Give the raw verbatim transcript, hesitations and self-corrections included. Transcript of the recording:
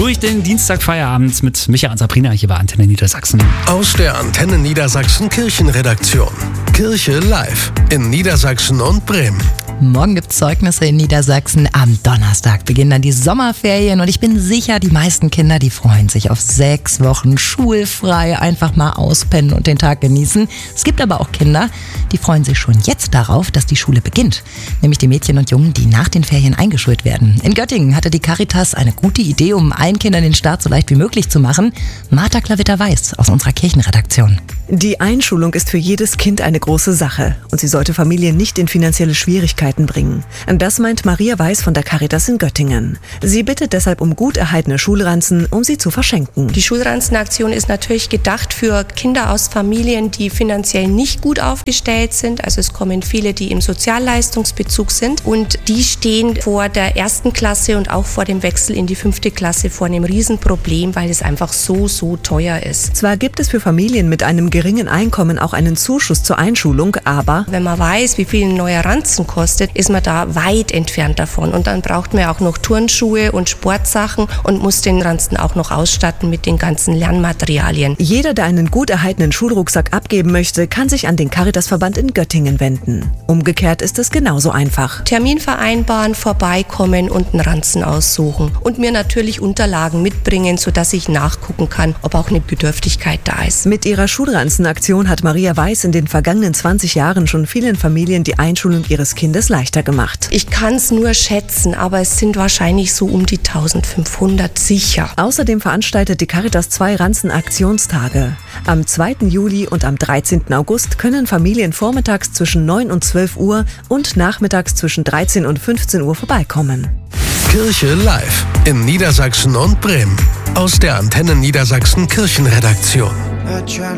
durch den Dienstagfeierabend mit Micha und Sabrina hier bei Antenne Niedersachsen. Aus der Antenne Niedersachsen Kirchenredaktion. Kirche live in Niedersachsen und Bremen. Morgen gibt es Zeugnisse in Niedersachsen. Am Donnerstag beginnen dann die Sommerferien und ich bin sicher, die meisten Kinder, die freuen sich auf sechs Wochen schulfrei, einfach mal auspennen und den Tag genießen. Es gibt aber auch Kinder, die freuen sich schon jetzt darauf, dass die Schule beginnt. Nämlich die Mädchen und Jungen, die nach den Ferien eingeschult werden. In Göttingen hatte die Caritas eine gute Idee, um allen Kindern den Start so leicht wie möglich zu machen. Martha Klavitter-Weiß aus unserer Kirchenredaktion. Die Einschulung ist für jedes Kind eine große Sache und sie sollte Familien nicht in finanzielle Schwierigkeiten bringen. Das meint Maria Weiß von der Caritas in Göttingen. Sie bittet deshalb um gut erhaltene Schulranzen, um sie zu verschenken. Die Schulranzenaktion ist natürlich gedacht für Kinder aus Familien, die finanziell nicht gut aufgestellt sind. Also es kommen viele, die im Sozialleistungsbezug sind und die stehen vor der ersten Klasse und auch vor dem Wechsel in die fünfte Klasse vor einem Riesenproblem, weil es einfach so, so teuer ist. Zwar gibt es für Familien mit einem geringen Einkommen auch einen Zuschuss zur Einschulung, aber wenn man weiß, wie viel ein neuer Ranzen kostet, ist man da weit entfernt davon. Und dann braucht man auch noch Turnschuhe und Sportsachen und muss den Ranzen auch noch ausstatten mit den ganzen Lernmaterialien. Jeder, der einen gut erhaltenen Schulrucksack abgeben möchte, kann sich an den Caritasverband in Göttingen wenden. Umgekehrt ist es genauso einfach. Termin vereinbaren, vorbeikommen und einen Ranzen aussuchen. Und mir natürlich Unterlagen mitbringen, sodass ich nachgucken kann, ob auch eine Bedürftigkeit da ist. Mit ihrer Schulranzenaktion hat Maria Weiß in den vergangenen zwanzig Jahren schon vielen Familien die Einschulung ihres Kindes leichter gemacht. Ich kann es nur schätzen, aber es sind wahrscheinlich so um die eintausendfünfhundert sicher. Außerdem veranstaltet die Caritas zwei Ranzen-Aktionstage. Am zweiten Juli und am dreizehnten August können Familien vormittags zwischen neun und zwölf Uhr und nachmittags zwischen dreizehn und fünfzehn Uhr vorbeikommen. Kirche live in Niedersachsen und Bremen. Aus der Antenne Niedersachsen Kirchenredaktion.